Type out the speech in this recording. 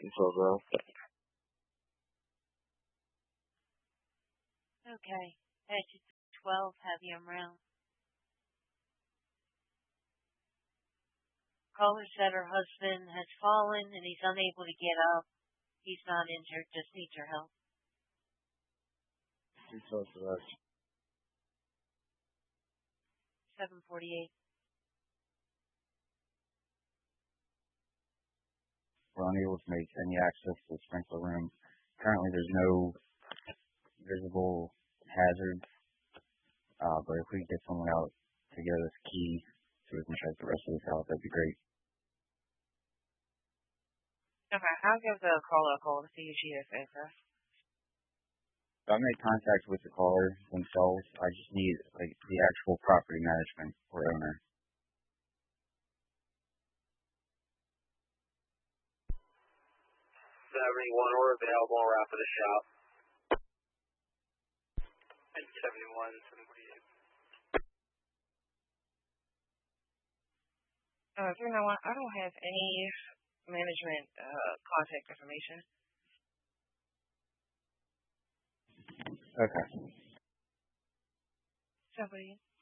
Control Grove. Okay. Exit 12, have you around. Caller said her husband has fallen and he's unable to get up. He's not injured, just needs your help. Control Grove. 748. We're unable to make any access to the sprinkler room. Currently, there's no visible hazard, but if we could get someone out to get us a key so we can check the rest of this out, that'd be great. Okay, I'll give the caller a call to see if she has access. I made contact with the caller themselves. I just need the actual property management or owner. 71, we're available and wrap of the shop. 71, 748. 391, I don't have any management contact information. Okay. 748.